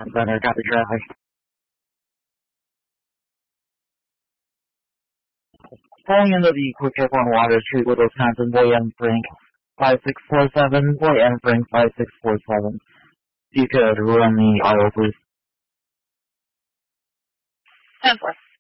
Center, copy traffic. Pulling into the Quick Trip on Water Street with Wisconsin, Boy M. Frank 5647, Boy M. Frank 5647. You could run the auto, please. 10-4.